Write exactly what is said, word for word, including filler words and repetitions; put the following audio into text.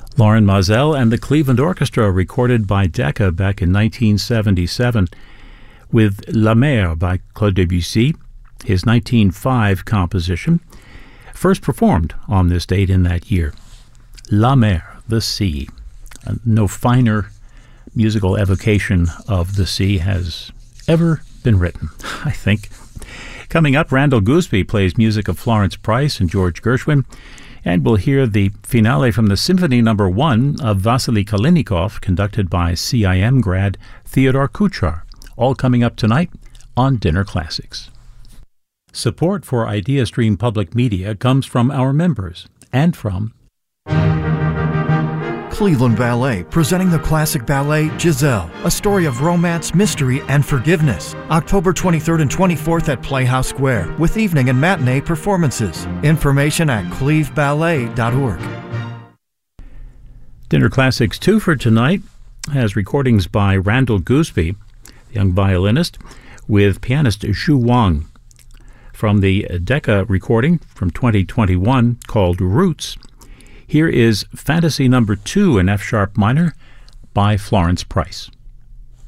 Lauren Moselle and the Cleveland Orchestra, recorded by Decca back in nineteen seventy-seven, with La Mer by Claude Debussy, his nineteen oh five composition, first performed on this date in that year. La Mer, the sea. Uh, no finer musical evocation of the sea has ever been written, I think. Coming up, Randall Gooseby plays music of Florence Price and George Gershwin, and we'll hear the finale from the Symphony Number One of Vasily Kalinikov, conducted by C I M grad Theodore Kuchar. All coming up tonight on Dinner Classics. Support for IdeaStream Public Media comes from our members and from Cleveland Ballet, presenting the classic ballet Giselle, a story of romance, mystery, and forgiveness. October twenty-third and twenty-fourth at Playhouse Square, with evening and matinee performances. Information at cleve ballet dot org. Dinner Classics two for tonight has recordings by Randall Gooseby, the young violinist, with pianist Zhu Wang. From the Decca recording from twenty twenty-one called Roots, here is Fantasy Number Two in F-sharp minor by Florence Price.